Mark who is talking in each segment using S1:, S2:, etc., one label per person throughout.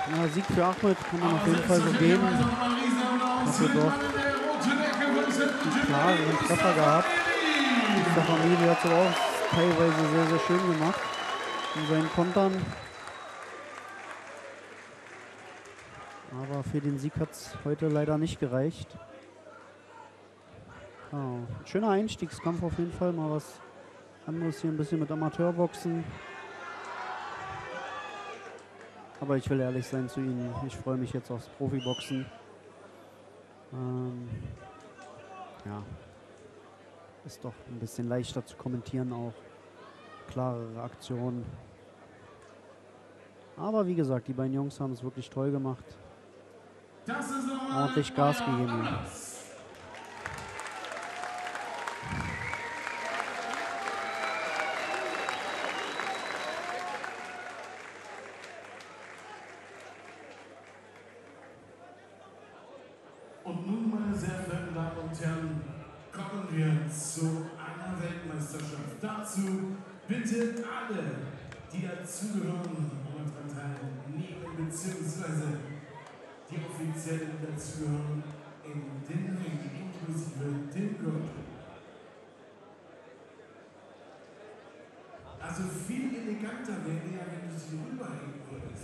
S1: Ja, Sieg für Ahmed kann man auf jeden Fall so geben. Hat er doch einen klareren Treffer gehabt. Der Familie hat es auch teilweise sehr, sehr schön gemacht in seinen Kontern. Aber für den Sieg hat es heute leider nicht gereicht. Ja, ein schöner Einstiegskampf auf jeden Fall. Mal was anderes hier, ein bisschen mit Amateurboxen. Aber ich will ehrlich sein zu Ihnen. Ich freue mich jetzt aufs Profiboxen. Ja, ist doch ein bisschen leichter zu kommentieren auch. Klarere Aktionen. Aber wie gesagt, die beiden Jungs haben es wirklich toll gemacht. Ordentlich Gas gegeben.
S2: Und nun, meine sehr verehrten Damen und Herren, kommen wir zu einer Weltmeisterschaft. Dazu bitte alle, die dazugehören, daran teilnehmen, beziehungsweise die offiziell dazugehören, in den Ring, inklusive dem Gürtel. Also viel eleganter wäre ja, wenn du sie rüberhängen würdest.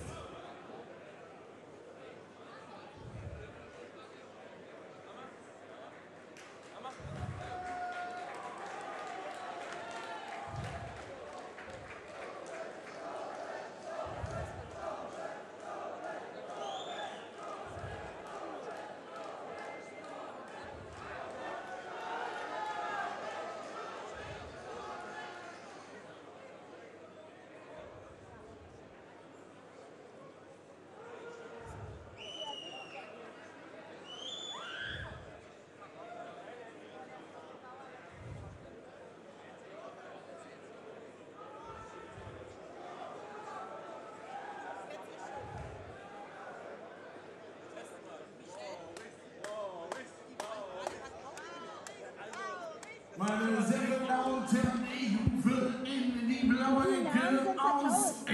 S2: Meine sehr verehrten Damen und Herren, ich rufe in die blaue Ecke aus